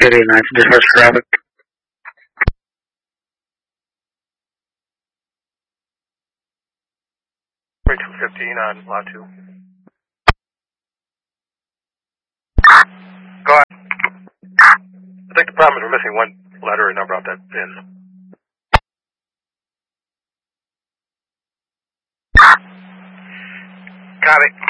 89 to dispatch traffic. 215 on lot 2. Go ahead. I think the problem is we're missing one letter or number off that pin. Copy.